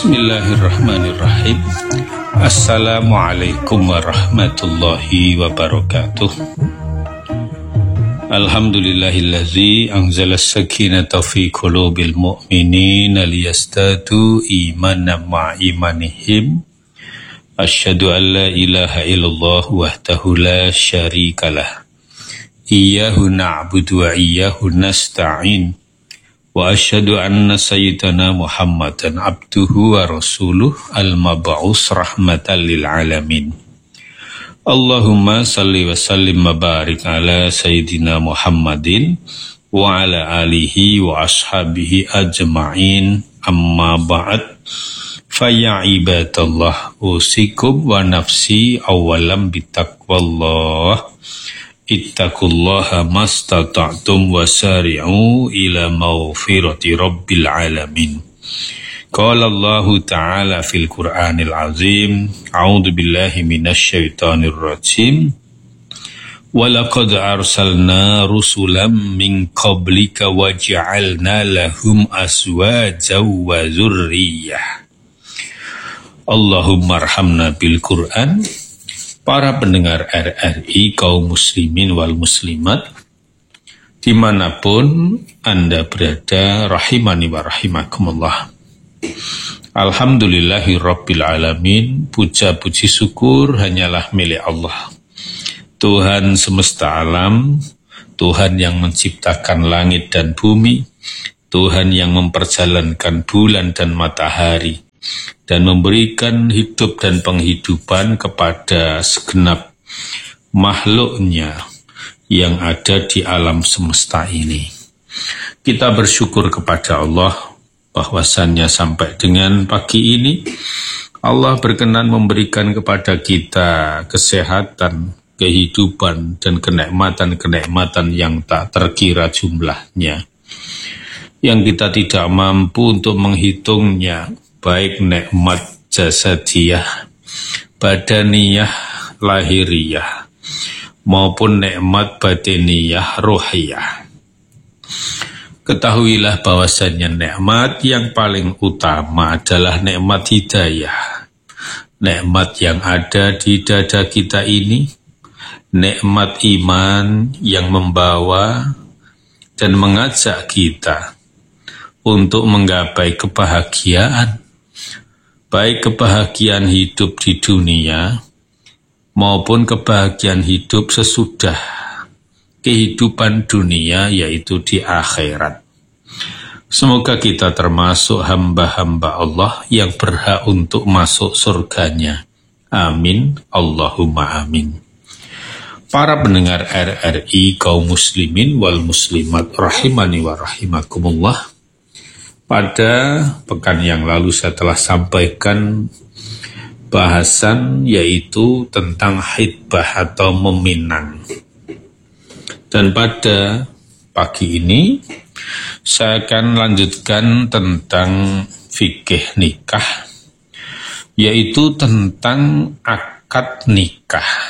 Bismillahirrahmanirrahim. Assalamualaikum warahmatullahi wabarakatuh. Alhamdulillahillazi anzala as-sakinata fi qulubil mu'minina liyazdadu imanan ma'a imanihim. Asyhadu an la ilaha illallah wahdahu la syarikalah. Iyyahu na'budu wa iyyahu nasta'in. Wa asyhadu anna sayyidana Muhammadan abduhu wa rasuluh al-mab'us rahmatan lil alamin. Allahumma salli wa sallim wa barik ala sayyidina Muhammadin wa ala alihi wa ashabihi ajma'in. Amma ba'd. Fa ya ibadallah usikum wa nafsi awalam bitaqwallah. Ittaqullaha mastata'tum wasari'u ila maghfirati rabbil alamin. Qala Allahu ta'ala fil Qur'anil azim. A'udzu billahi minasy syaithanir rajim. Wa laqad arsalna rusulan min qablika wa ja'alna lahum azwajan wa dzurriyyah. Allahumma arhamna bil Qur'an. Para pendengar RRI, kaum muslimin wal muslimat, dimanapun Anda berada, rahimani wa rahimakumullah. Alhamdulillahi rabbil alamin. Puja puji syukur hanyalah milik Allah, Tuhan semesta alam, Tuhan yang menciptakan langit dan bumi, Tuhan yang memperjalankan bulan dan matahari, dan memberikan hidup dan penghidupan kepada segenap makhluknya yang ada di alam semesta ini. Kita bersyukur kepada Allah bahwasannya sampai dengan pagi ini Allah berkenan memberikan kepada kita kesehatan, kehidupan, dan kenikmatan-kenikmatan yang tak terkira jumlahnya, yang kita tidak mampu untuk menghitungnya, baik nikmat jasadiyah, badaniyah, lahiriyah, maupun nikmat batiniyah, ruhiyah. Ketahuilah bahwasannya nikmat yang paling utama adalah nikmat hidayah, nikmat yang ada di dada kita ini, nikmat iman yang membawa dan mengajak kita untuk menggapai kebahagiaan, baik kebahagiaan hidup di dunia maupun kebahagiaan hidup sesudah kehidupan dunia, yaitu di akhirat. Semoga kita termasuk hamba-hamba Allah yang berhak untuk masuk surganya. Amin, Allahumma amin. Para pendengar RRI, kaum muslimin wal muslimat, rahimani wa rahimakumullah. Pada pekan yang lalu saya telah sampaikan bahasan yaitu tentang khitbah atau meminang. Dan pada pagi ini saya akan lanjutkan tentang fikih nikah, yaitu tentang akad nikah.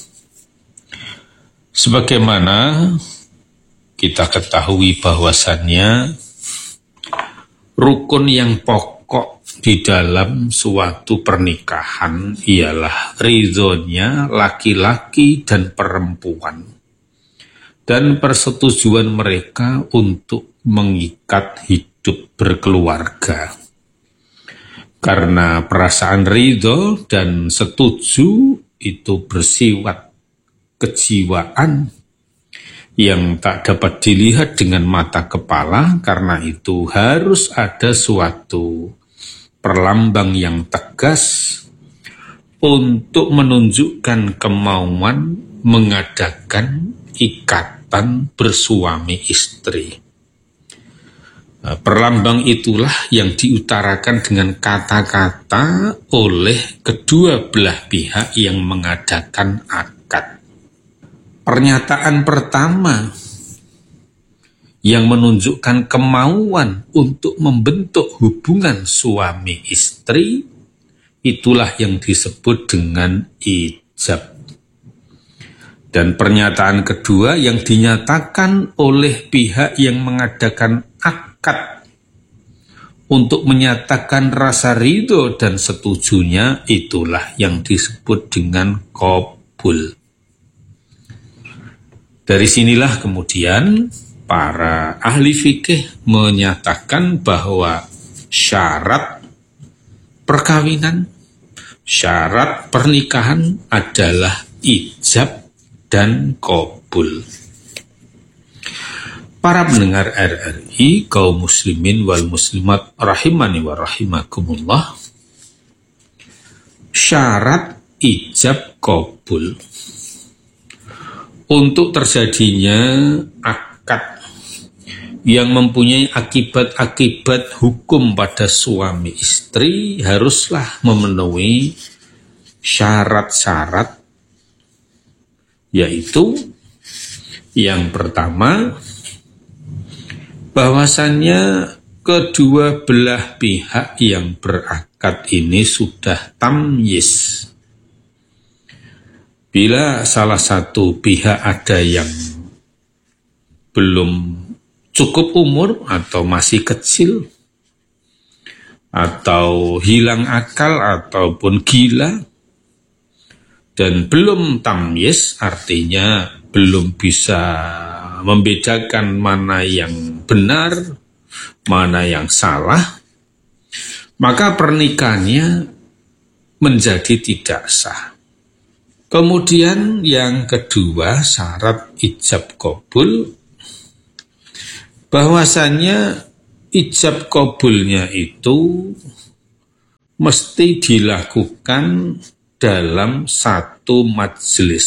Sebagaimana kita ketahui bahwasannya rukun yang pokok di dalam suatu pernikahan ialah ridhonya laki-laki dan perempuan, dan persetujuan mereka untuk mengikat hidup berkeluarga. Karena perasaan ridho dan setuju itu bersifat kejiwaan yang tak dapat dilihat dengan mata kepala, karena itu harus ada suatu perlambang yang tegas untuk menunjukkan kemauan mengadakan ikatan bersuami istri. Perlambang itulah yang diutarakan dengan kata-kata oleh kedua belah pihak yang mengadakan akad. Pernyataan pertama yang menunjukkan kemauan untuk membentuk hubungan suami istri, itulah yang disebut dengan ijab. Dan pernyataan kedua yang dinyatakan oleh pihak yang mengadakan akad untuk menyatakan rasa ridho dan setujunya, itulah yang disebut dengan qabul. Dari sinilah kemudian para ahli fikih menyatakan bahwa syarat perkawinan, syarat pernikahan adalah ijab dan qabul. Para pendengar RRI, kaum muslimin wal muslimat rahimani wa rahimakumullah, syarat ijab qabul untuk terjadinya akad yang mempunyai akibat-akibat hukum pada suami istri haruslah memenuhi syarat-syarat, yaitu yang pertama, bahwasannya kedua belah pihak yang berakad ini sudah tamyiz. Bila salah satu pihak ada yang belum cukup umur atau masih kecil, atau hilang akal ataupun gila, dan belum tamyiz, artinya belum bisa membedakan mana yang benar, mana yang salah, maka pernikahannya menjadi tidak sah. Kemudian yang kedua, syarat ijab qabul, bahwasannya ijab qabulnya itu mesti dilakukan dalam satu majelis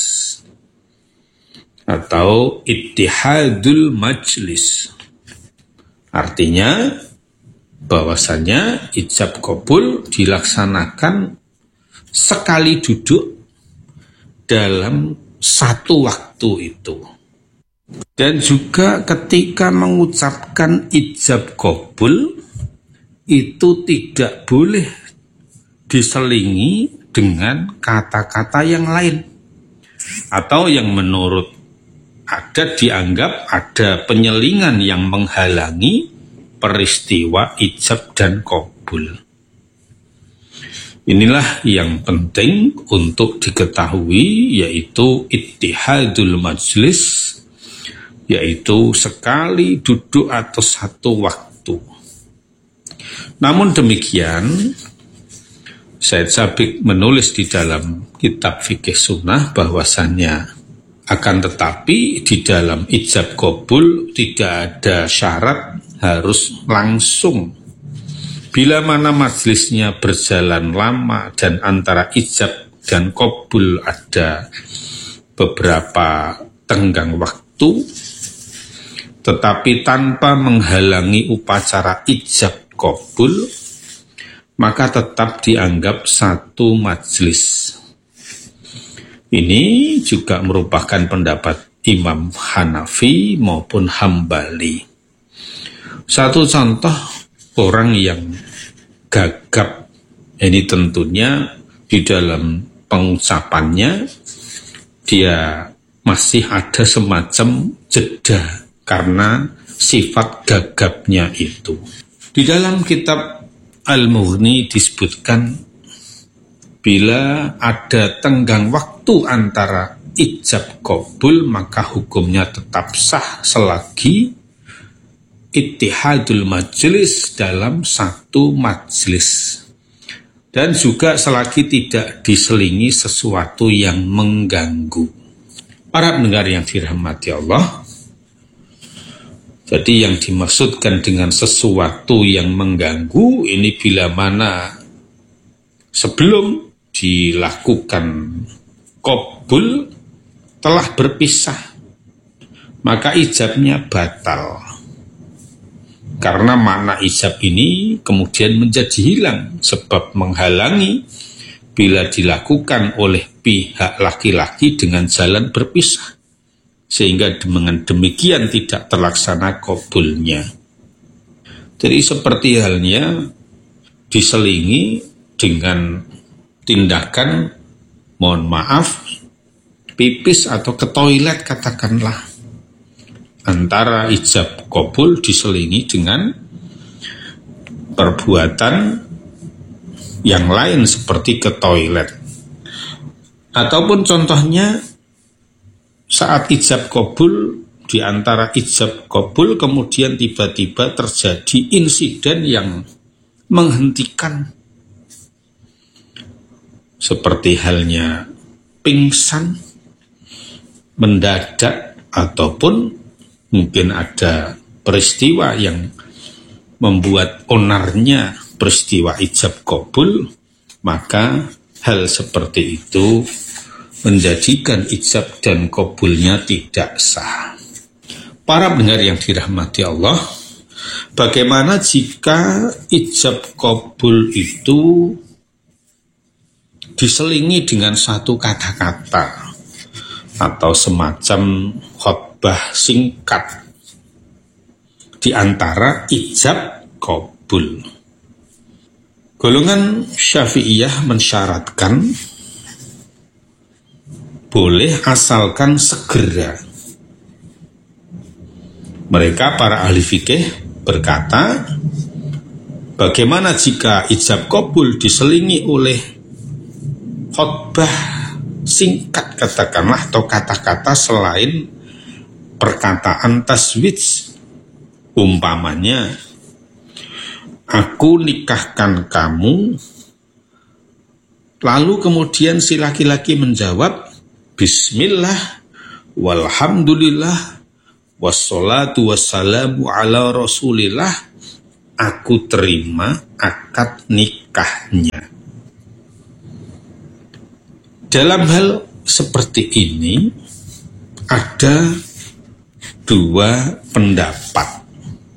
atau ittihadul majlis. Artinya bahwasannya ijab qabul dilaksanakan sekali duduk dalam satu waktu itu. Dan juga ketika mengucapkan ijab qabul itu tidak boleh diselingi dengan kata-kata yang lain, atau yang menurut adat dianggap ada penyelingan yang menghalangi peristiwa ijab dan qabul. Inilah yang penting untuk diketahui, yaitu ittihadul majlis, yaitu sekali duduk atau satu waktu. Namun demikian, Syed Sabiq menulis di dalam kitab Fikih Sunnah bahwasannya akan tetapi di dalam ijab qabul tidak ada syarat harus langsung. Bila mana majelisnya berjalan lama dan antara ijab dan qabul ada beberapa tenggang waktu, tetapi tanpa menghalangi upacara ijab qabul, maka tetap dianggap satu majelis. Ini juga merupakan pendapat Imam Hanafi maupun Hambali. Satu contoh orang yang gagap, ini tentunya di dalam pengucapannya dia masih ada semacam jeda karena sifat gagapnya itu. Di dalam kitab Al-Mughni disebutkan bila ada tenggang waktu antara ijab qabul maka hukumnya tetap sah selagi ittihadul majlis dalam satu majlis, dan juga selagi tidak diselingi sesuatu yang mengganggu. Para pendengar yang dirahmati Allah, jadi yang dimaksudkan dengan sesuatu yang mengganggu ini bila mana sebelum dilakukan qabul telah berpisah, maka ijabnya batal. Karena makna ijab ini kemudian menjadi hilang sebab menghalangi bila dilakukan oleh pihak laki-laki dengan jalan berpisah, sehingga dengan demikian tidak terlaksana qabulnya. Jadi seperti halnya diselingi dengan tindakan, mohon maaf, pipis atau ke toilet katakanlah, antara ijab qabul diselingi dengan perbuatan yang lain seperti ke toilet. Ataupun contohnya saat ijab kabul, di antara ijab kabul kemudian tiba-tiba terjadi insiden yang menghentikan, seperti halnya pingsan mendadak, ataupun mungkin ada peristiwa yang membuat onarnya peristiwa ijab kabul, maka hal seperti itu menjadikan ijab dan kabulnya tidak sah. Para pendengar yang dirahmati Allah, bagaimana jika ijab kabul itu diselingi dengan satu kata-kata atau semacam khotbah singkat di antara ijab kabul? Golongan Syafi'iyah mensyaratkan boleh asalkan segera. Mereka para ahli fikih berkata, bagaimana jika ijab kabul diselingi oleh khotbah singkat, katakanlah, atau kata-kata selain perkataan taswij, umpamanya, aku nikahkan kamu, lalu kemudian si laki-laki menjawab, bismillah, walhamdulillah, wassalatu wassalamu ala rasulillah, aku terima akad nikahnya. Dalam hal seperti ini ada dua pendapat,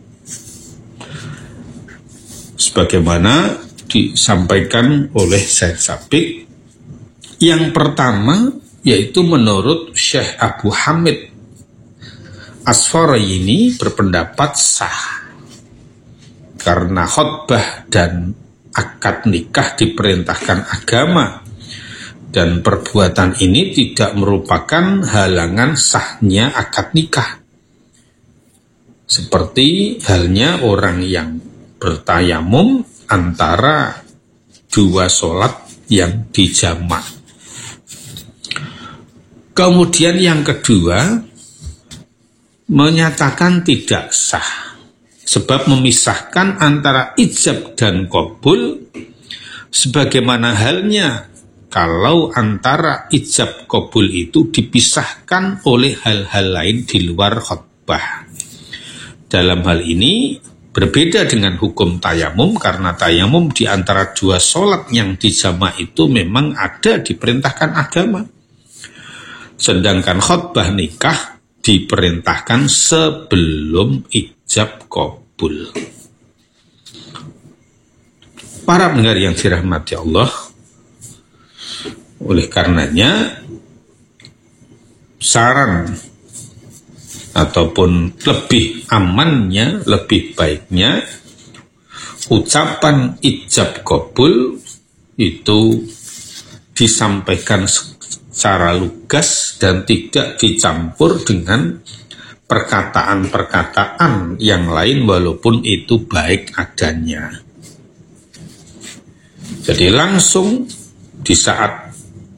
sebagaimana disampaikan oleh Syekh Sabiq. Yang pertama yaitu menurut Syekh Abu Hamid Asfaraini berpendapat sah, karena khotbah dan akad nikah diperintahkan agama, dan perbuatan ini tidak merupakan halangan sahnya akad nikah. Seperti halnya orang yang bertayamum antara dua sholat yang dijamak. Kemudian yang kedua, menyatakan tidak sah, sebab memisahkan antara ijab dan kabul, sebagaimana halnya kalau antara ijab kabul itu dipisahkan oleh hal-hal lain di luar khotbah. Dalam hal ini berbeda dengan hukum tayamum, karena tayamum di antara dua sholat yang dijamak itu memang ada diperintahkan agama. Sedangkan khotbah nikah diperintahkan sebelum ijab kabul. Para pendengar yang dirahmati Allah, oleh karenanya saran ataupun lebih amannya, lebih baiknya ucapan ijab kabul itu disampaikan secara lugas dan tidak dicampur dengan perkataan-perkataan yang lain walaupun itu baik adanya. Jadi langsung di saat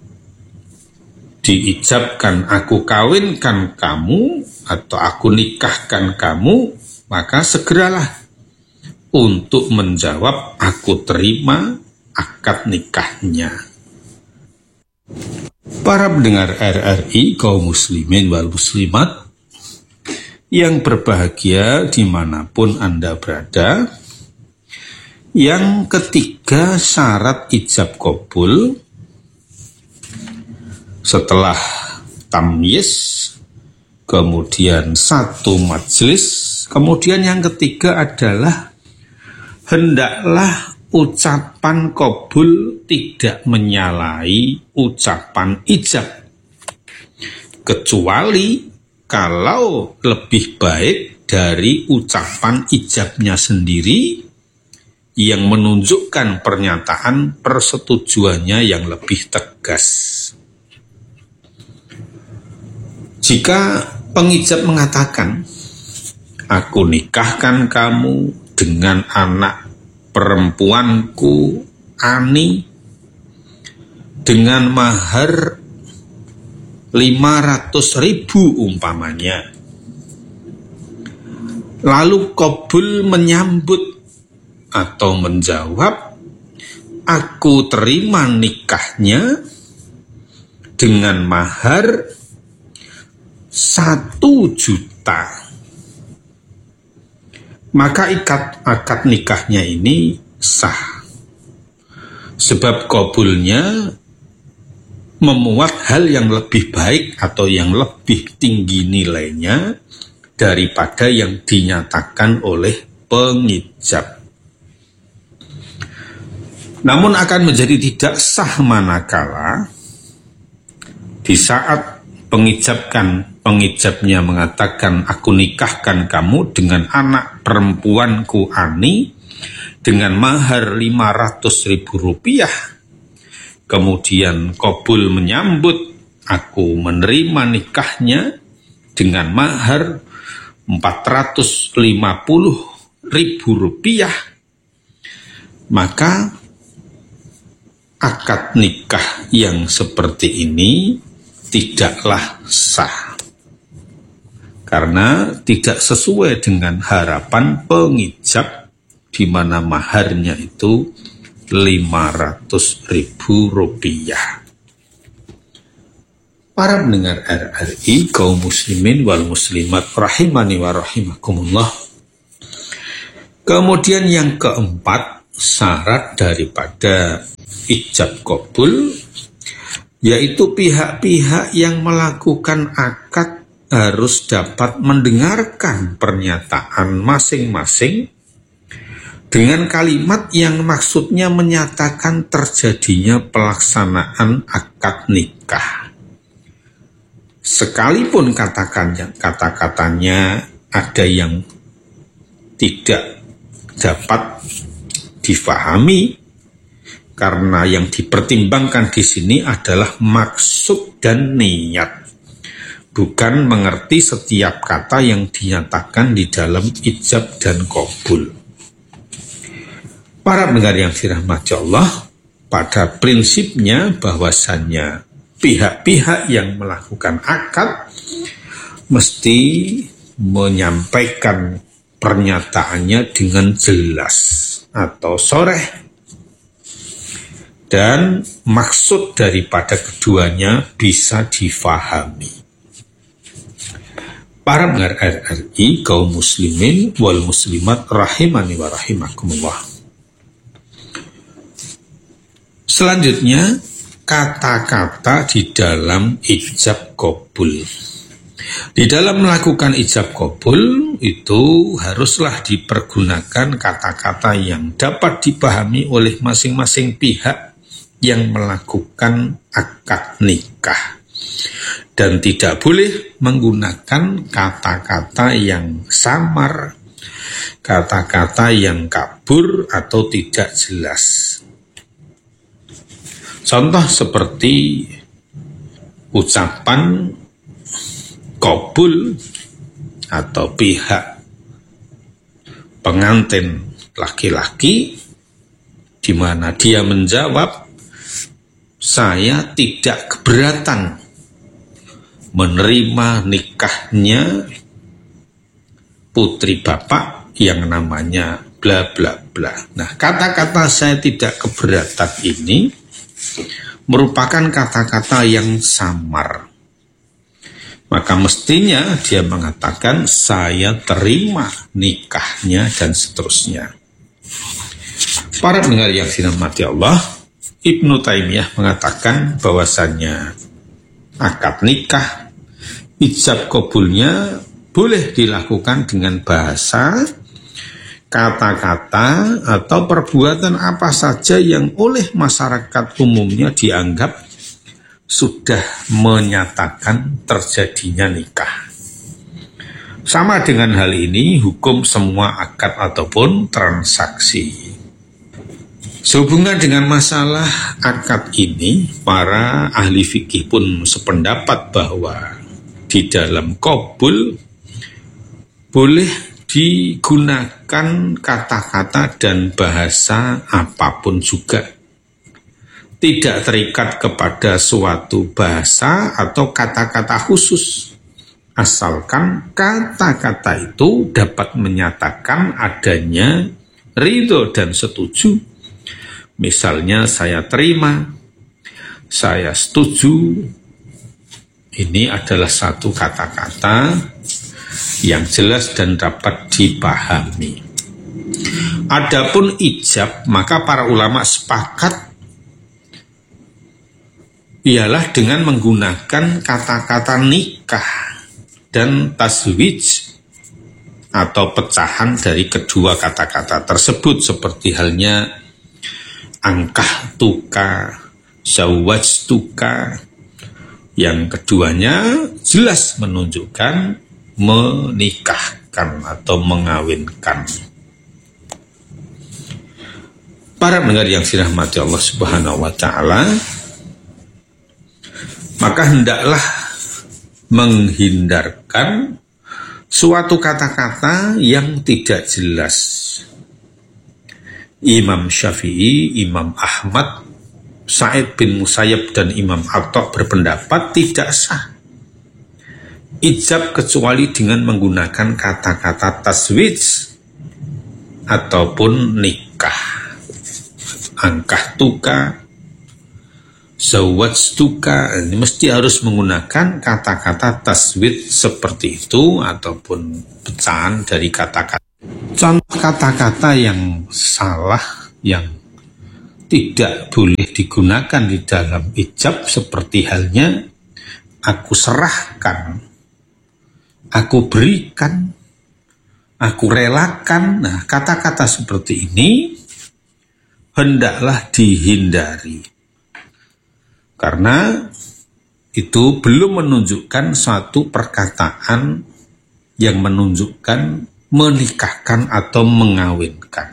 diijabkan aku kawinkan kamu atau aku nikahkan kamu, maka segeralah untuk menjawab aku terima akad nikahnya. Para pendengar RRI, kaum muslimin wal muslimat yang berbahagia dimanapun Anda berada, yang ketiga syarat ijab kabul setelah tamyiz, kemudian satu majelis, kemudian yang ketiga adalah hendaklah ucapan kabul tidak menyalahi ucapan ijab, kecuali kalau lebih baik dari ucapan ijabnya sendiri yang menunjukkan pernyataan persetujuannya yang lebih tegas. Jika pengijab mengatakan, aku nikahkan kamu dengan anak perempuanku Ani dengan mahar 500.000 umpamanya. Lalu Qabul menyambut atau menjawab, aku terima nikahnya dengan mahar 1 juta. Maka akad nikahnya ini sah. Sebab Qabulnya memuat hal yang lebih baik atau yang lebih tinggi nilainya daripada yang dinyatakan oleh pengijab. Namun akan menjadi tidak sah manakala di saat pengijabnya mengatakan, aku nikahkan kamu dengan anak perempuanku Ani dengan mahar 500.000 rupiah. Kemudian Qabul menyambut, aku menerima nikahnya dengan mahar 450.000 rupiah. Maka akad nikah yang seperti ini tidaklah sah. Karena tidak sesuai dengan harapan pengijab di mana maharnya itu 500.000 rupiah. Para pendengar RRI, kaum muslimin wal muslimat rahimani wa rahimakumullah. Kemudian yang keempat, syarat daripada ijab qabul, yaitu pihak-pihak yang melakukan akad harus dapat mendengarkan pernyataan masing-masing dengan kalimat yang maksudnya menyatakan terjadinya pelaksanaan akad nikah. Sekalipun kata-katanya ada yang tidak dapat difahami, karena yang dipertimbangkan di sini adalah maksud dan niat, bukan mengerti setiap kata yang dinyatakan di dalam ijab dan qabul. Para pendengar yang dirahmati Allah, pada prinsipnya bahwasannya pihak-pihak yang melakukan akad mesti menyampaikan pernyataannya dengan jelas atau sharih, dan maksud daripada keduanya bisa difahami. Para pendengar RRI, kaum muslimin wal muslimat rahimani wa rahimakumullah. Selanjutnya, kata-kata di dalam ijab qabul. Di dalam melakukan ijab qabul itu haruslah dipergunakan kata-kata yang dapat dipahami oleh masing-masing pihak yang melakukan akad nikah, dan tidak boleh menggunakan kata-kata yang samar, kata-kata yang kabur atau tidak jelas. Contoh seperti ucapan qabul atau pihak pengantin laki-laki di mana dia menjawab, saya tidak keberatan menerima nikahnya putri bapak yang namanya bla bla bla. Nah, kata-kata saya tidak keberatan ini merupakan kata-kata yang samar. Maka mestinya dia mengatakan saya terima nikahnya dan seterusnya. Para pendengar yang dirahmati Allah, Ibnu Taimiyah mengatakan bahwasannya akad nikah, ijab qabulnya boleh dilakukan dengan bahasa, kata-kata, atau perbuatan apa saja yang oleh masyarakat umumnya dianggap sudah menyatakan terjadinya nikah. Sama dengan hal ini hukum semua akad ataupun transaksi. Sehubungan dengan masalah akad ini, para ahli fikih pun sependapat bahwa di dalam qabul boleh digunakan menggunakan kata-kata dan bahasa apapun juga. Tidak terikat kepada suatu bahasa atau kata-kata khusus. Asalkan kata-kata itu dapat menyatakan adanya ridho dan setuju. Misalnya saya terima, saya setuju. Ini adalah satu kata-kata yang jelas dan dapat dipahami. Adapun ijab, maka para ulama sepakat ialah dengan menggunakan kata-kata nikah dan taswij atau pecahan dari kedua kata-kata tersebut, seperti halnya angkah tuka, zawaj tuka. Yang keduanya jelas menunjukkan menikahkan atau mengawinkan. Para pendengar yang dirahmati Allah Subhanahu wa taala, maka hendaklah menghindarkan suatu kata-kata yang tidak jelas. Imam Syafi'i, Imam Ahmad, Sa'id bin Musayyab dan Imam Atha berpendapat tidak sah ijab kecuali dengan menggunakan kata-kata taswij ataupun nikah. Angkah tuka, zawaj tuka, ini mesti harus menggunakan kata-kata taswij seperti itu ataupun pecahan dari kata-kata. Contoh kata-kata yang salah, yang tidak boleh digunakan di dalam ijab seperti halnya aku serahkan, aku berikan, aku relakan. Nah, kata-kata seperti ini hendaklah dihindari. Karena itu belum menunjukkan suatu perkataan yang menunjukkan menikahkan atau mengawinkan.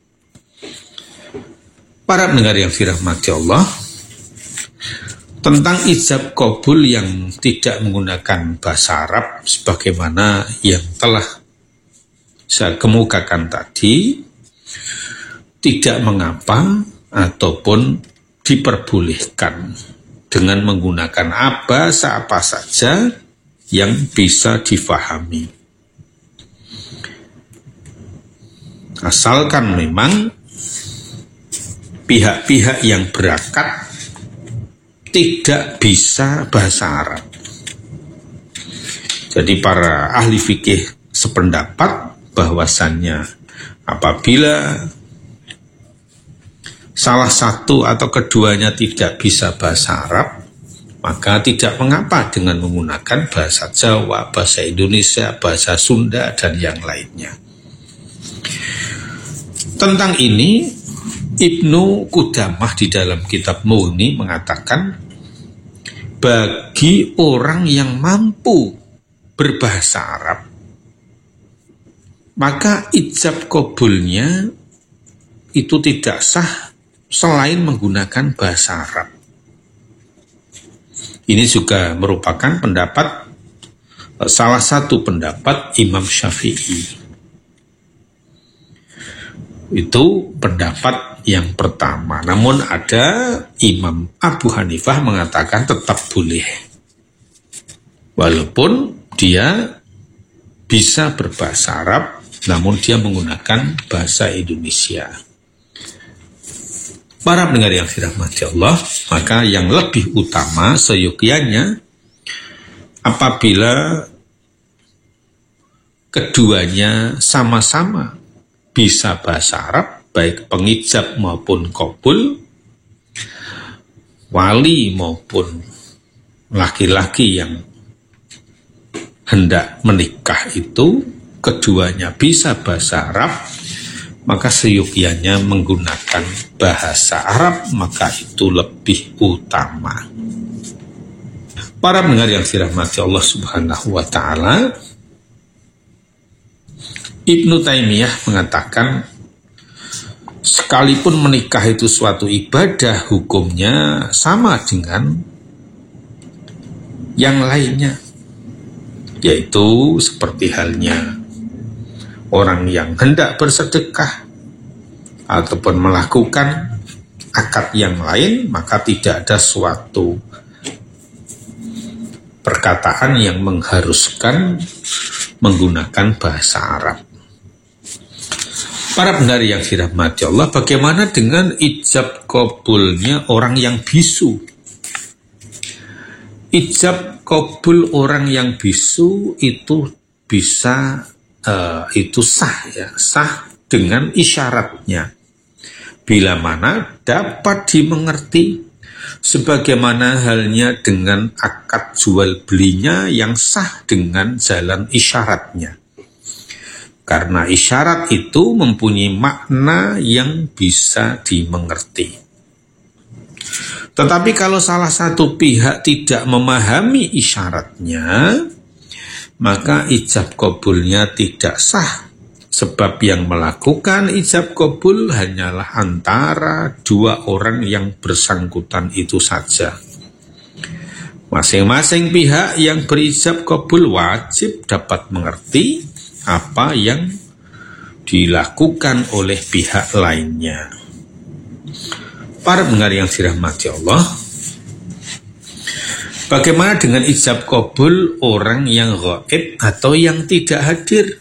Para pendengar yang dirahmati Allah, tentang ijab qabul yang tidak menggunakan bahasa Arab sebagaimana yang telah saya kemukakan tadi, tidak mengapa ataupun diperbolehkan dengan menggunakan bahasa apa saja yang bisa difahami. Asalkan memang pihak-pihak yang berakat tidak bisa bahasa Arab. Jadi para ahli fikih sependapat bahwasannya apabila salah satu atau keduanya tidak bisa bahasa Arab, maka tidak mengapa dengan menggunakan bahasa Jawa, bahasa Indonesia, bahasa Sunda, dan yang lainnya. Tentang ini, Ibnu Qudamah di dalam kitab Mughni mengatakan, bagi orang yang mampu berbahasa Arab, maka ijab qabulnya itu tidak sah selain menggunakan bahasa Arab. Ini juga merupakan pendapat, salah satu pendapat Imam Syafi'i. Itu pendapat yang pertama. Namun ada Imam Abu Hanifah mengatakan tetap boleh, walaupun dia bisa berbahasa Arab, namun dia menggunakan bahasa Indonesia. Para pendengar yang dirahmati Allah, maka yang lebih utama seyogyanya apabila keduanya sama-sama bisa bahasa Arab, baik pengijab maupun qabul, wali maupun laki-laki yang hendak menikah itu keduanya bisa bahasa Arab, maka seyogyanya menggunakan bahasa Arab, maka itu lebih utama. Para pendengar yang dirahmati Allah Subhanahu wa taala, Ibnu Taimiyah mengatakan, sekalipun menikah itu suatu ibadah, hukumnya sama dengan yang lainnya, yaitu seperti halnya orang yang hendak bersedekah ataupun melakukan akad yang lain, maka tidak ada suatu perkataan yang mengharuskan menggunakan bahasa Arab. Para pendengar yang dirahmati Allah, bagaimana dengan ijab kabulnya orang yang bisu? Ijab kabul orang yang bisu itu bisa itu sah ya, sah dengan isyaratnya. Bila mana dapat dimengerti, sebagaimana halnya dengan akad jual belinya yang sah dengan jalan isyaratnya. Karena isyarat itu mempunyai makna yang bisa dimengerti. Tetapi kalau salah satu pihak tidak memahami isyaratnya, maka ijab kabulnya tidak sah. Sebab yang melakukan ijab kabul hanyalah antara dua orang yang bersangkutan itu saja. Masing-masing pihak yang berijab kabul wajib dapat mengerti apa yang dilakukan oleh pihak lainnya. Para pendengar yang dirahmati Allah, bagaimana dengan ijab kabul orang yang ghaib atau yang tidak hadir?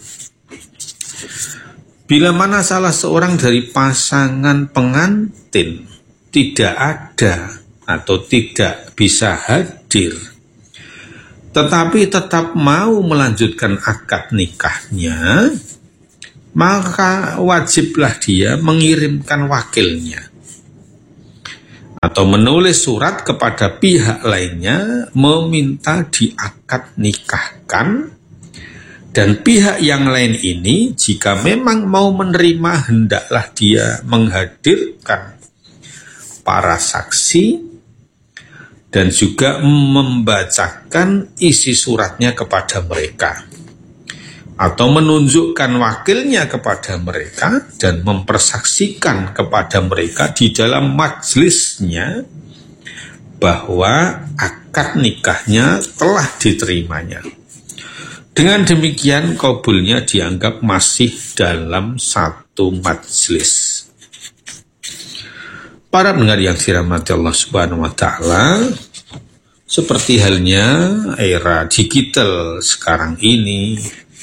Bila mana salah seorang dari pasangan pengantin tidak ada atau tidak bisa hadir, tetapi tetap mau melanjutkan akad nikahnya, maka wajiblah dia mengirimkan wakilnya atau menulis surat kepada pihak lainnya meminta diakad nikahkan, dan pihak yang lain ini jika memang mau menerima hendaklah dia menghadirkan para saksi dan juga membacakan isi suratnya kepada mereka, atau menunjukkan wakilnya kepada mereka dan mempersaksikan kepada mereka di dalam majelisnya bahwa akad nikahnya telah diterimanya. Dengan demikian kabulnya dianggap masih dalam satu majelis. Para pendengar yang dirahmati Allah Subhanahu wa taala, seperti halnya era digital sekarang ini,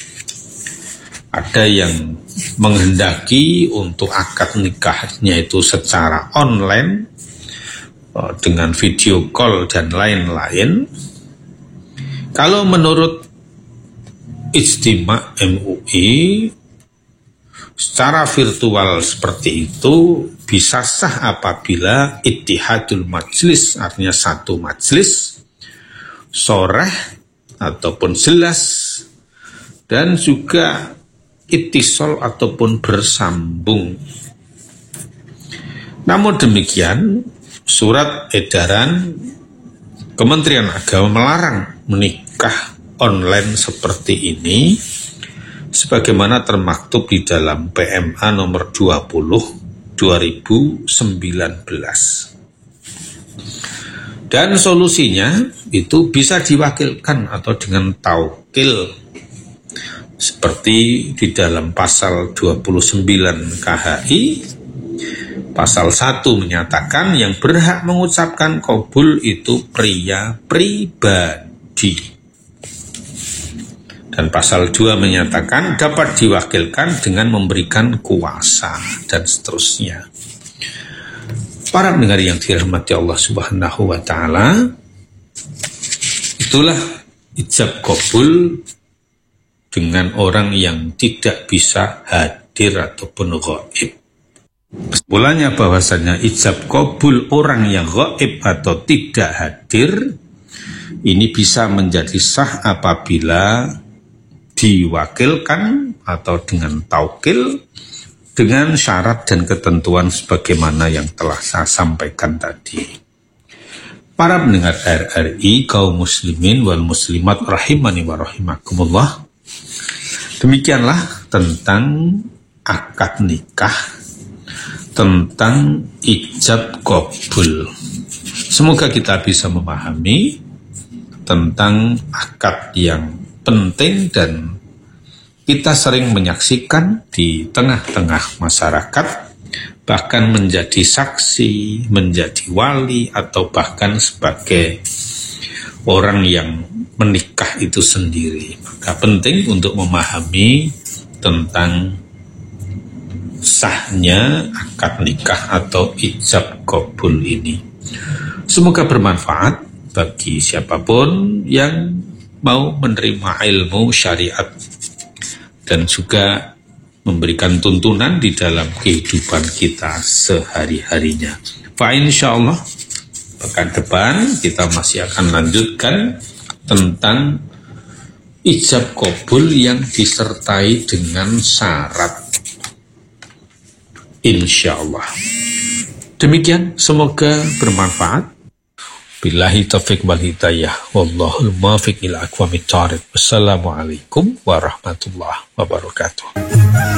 ada yang menghendaki untuk akad nikahnya itu secara online dengan video call dan lain-lain. Kalau menurut Ijtima MUI, secara virtual seperti itu bisa sah apabila ittihadul majlis, artinya satu majlis, soreh ataupun jelas, dan juga ittisal ataupun bersambung. Namun demikian, surat edaran Kementerian Agama melarang menikah online seperti ini, sebagaimana termaktub di dalam PMA nomor 20 2019. Dan solusinya itu bisa diwakilkan atau dengan taukil, seperti di dalam pasal 29 KHI, pasal 1 menyatakan yang berhak mengucapkan qabul itu pria pribadi. Dan pasal 2 menyatakan dapat diwakilkan dengan memberikan kuasa dan seterusnya. Para pendengar yang dirahmati Allah Subhanahu wa taala, itulah ijab qabul dengan orang yang tidak bisa hadir ataupun ghaib. Kesimpulannya bahwasanya ijab qabul orang yang ghaib atau tidak hadir ini bisa menjadi sah apabila diwakilkan atau dengan taukil dengan syarat dan ketentuan sebagaimana yang telah saya sampaikan tadi. Para pendengar RRI, kaum muslimin wal muslimat rahimani wa rahimakumullah, demikianlah tentang akad nikah, tentang ijab qabul. Semoga kita bisa memahami tentang akad yang penting dan kita sering menyaksikan di tengah-tengah masyarakat, bahkan menjadi saksi, menjadi wali, atau bahkan sebagai orang yang menikah itu sendiri. Maka penting untuk memahami tentang sahnya akad nikah atau ijab qabul ini. Semoga bermanfaat bagi siapapun yang mau menerima ilmu syariat dan juga memberikan tuntunan di dalam kehidupan kita sehari-harinya. Fa insyaallah pekan depan kita masih akan lanjutkan tentang ijab qabul yang disertai dengan syarat. Insyaallah. Demikian, semoga bermanfaat. Billahi taufiq wal hidayah. Wallahul muwaffiq ila aqwamit thoriq. Wassalamualaikum warahmatullahi wabarakatuh.